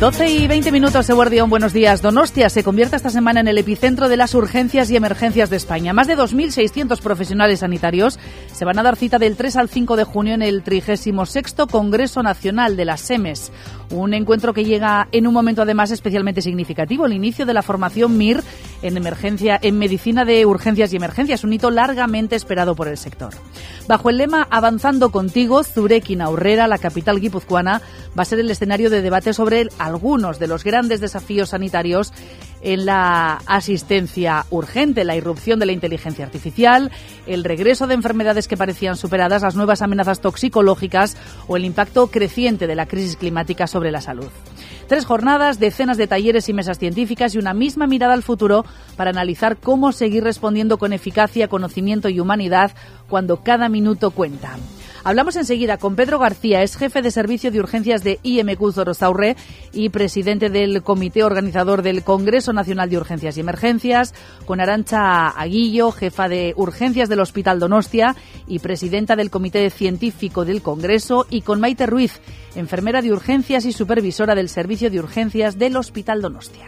12:20, Eguerdión, buenos días. Donostia se convierte esta semana en el epicentro de las urgencias y emergencias de España. Más de 2.600 profesionales sanitarios se van a dar cita del 3 al 5 de junio en el 36º Congreso Nacional de las SEMES. Un encuentro que llega en un momento además especialmente significativo, el inicio de la formación MIR en medicina de urgencias y emergencias, un hito largamente esperado por el sector. Bajo el lema Avanzando contigo, Zurekin Aurrera, la capital guipuzcoana, va a ser el escenario de debate sobre algunos de los grandes desafíos sanitarios en la asistencia urgente, la irrupción de la inteligencia artificial, el regreso de enfermedades que parecían superadas, las nuevas amenazas toxicológicas o el impacto creciente de la crisis climática sobre la salud. 3 jornadas, decenas de talleres y mesas científicas y una misma mirada al futuro para analizar cómo seguir respondiendo con eficacia, conocimiento y humanidad cuando cada minuto cuenta. Hablamos enseguida con Pedro García, es jefe de servicio de urgencias de IMQ Zorozaurre y presidente del comité organizador del Congreso Nacional de Urgencias y Emergencias, con Arantxa Aguillo, jefa de urgencias del Hospital Donostia y presidenta del comité científico del Congreso, y con Maite Ruiz, enfermera de urgencias y supervisora del servicio de urgencias del Hospital Donostia.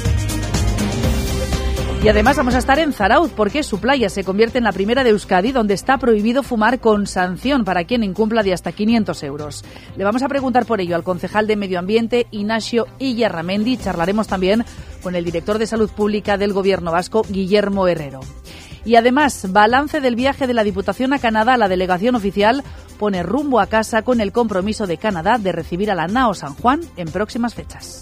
Y además vamos a estar en Zarauz porque su playa se convierte en la primera de Euskadi donde está prohibido fumar con sanción para quien incumpla de hasta 500 euros. Le vamos a preguntar por ello al concejal de Medio Ambiente, Ignacio Illarramendi. Charlaremos también con el director de Salud Pública del Gobierno vasco, Guillermo Herrero. Y además, balance del viaje de la Diputación a Canadá. La delegación oficial pone rumbo a casa con el compromiso de Canadá de recibir a la NAO San Juan en próximas fechas.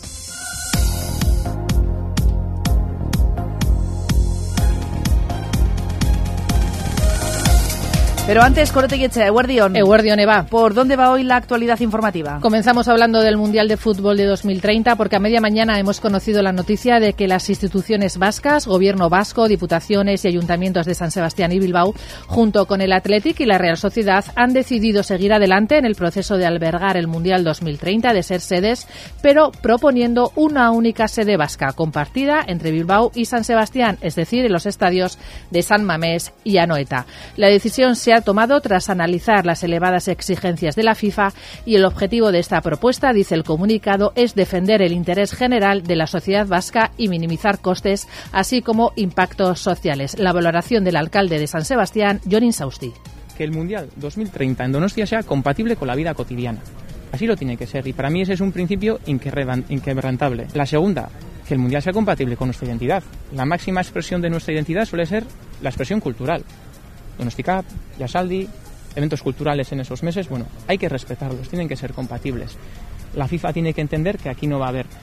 Pero antes, Coroteguetxea, Eguerdión. Eguerdión, Eva. ¿Por dónde va hoy la actualidad informativa? Comenzamos hablando del Mundial de Fútbol de 2030, porque a media mañana hemos conocido la noticia de que las instituciones vascas, Gobierno vasco, diputaciones y ayuntamientos de San Sebastián y Bilbao, junto con el Athletic y la Real Sociedad, han decidido seguir adelante en el proceso de albergar el Mundial 2030, de ser sedes, pero proponiendo una única sede vasca, compartida entre Bilbao y San Sebastián, es decir, en los estadios de San Mamés y Anoeta. La decisión se ha tomado tras analizar las elevadas exigencias de la FIFA y el objetivo de esta propuesta, dice el comunicado, es defender el interés general de la sociedad vasca y minimizar costes, así como impactos sociales. La valoración del alcalde de San Sebastián, Jon Insausti. Que el Mundial 2030 en Donostia sea compatible con la vida cotidiana. Así lo tiene que ser y para mí ese es un principio inquebrantable. La segunda, que el Mundial sea compatible con nuestra identidad. La máxima expresión de nuestra identidad suele ser la expresión cultural. Donostikap, Jasaldi, eventos culturales en esos meses, bueno, hay que respetarlos, tienen que ser compatibles. La FIFA tiene que entender que aquí no va a haber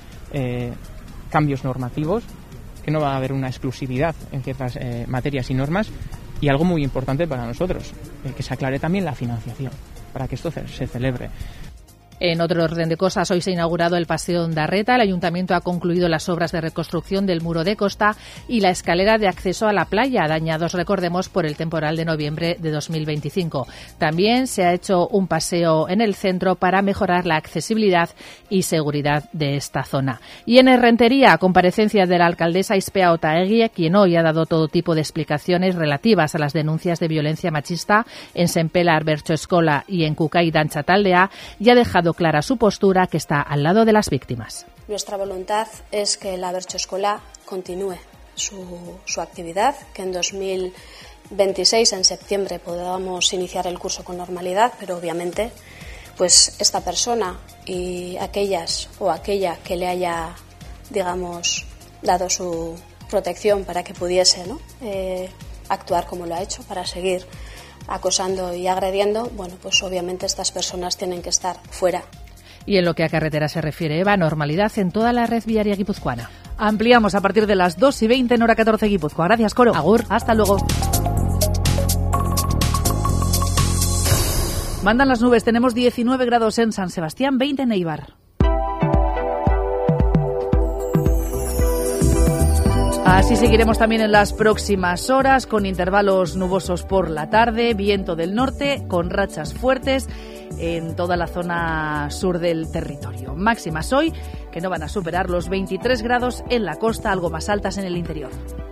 cambios normativos, que no va a haber una exclusividad en ciertas materias y normas, y algo muy importante para nosotros, que se aclare también la financiación, para que esto se celebre. En otro orden de cosas, hoy se ha inaugurado el Paseo Ondarreta. El Ayuntamiento ha concluido las obras de reconstrucción del muro de costa y la escalera de acceso a la playa, dañados, recordemos, por el temporal de noviembre de 2025. También se ha hecho un paseo en el centro para mejorar la accesibilidad y seguridad de esta zona. Y en Errentería, comparecencia de la alcaldesa Ispea Otaegui, quien hoy ha dado todo tipo de explicaciones relativas a las denuncias de violencia machista en Senpelar, Bertxoeskola y en Kukai Dantza Taldea, y ha dejado clara su postura, que está al lado de las víctimas. Nuestra voluntad es que la Bertxoeskola continúe su actividad, que en 2026, en septiembre, podamos iniciar el curso con normalidad, pero obviamente pues esta persona y aquella que le haya, digamos, dado su protección para que pudiese, ¿no?, actuar como lo ha hecho, para seguir acosando y agrediendo, bueno, pues obviamente estas personas tienen que estar fuera. Y en lo que a carretera se refiere, Eva, normalidad en toda la red viaria guipuzcoana. Ampliamos a partir de las 2:20 en hora 14 Guipúzcoa. Gracias, Coro. Agur. Hasta luego. Mandan las nubes. Tenemos 19 grados en San Sebastián, 20 en Eibar. Así seguiremos también en las próximas horas, con intervalos nubosos por la tarde, viento del norte, con rachas fuertes en toda la zona sur del territorio. Máximas hoy que no van a superar los 23 grados en la costa, algo más altas en el interior.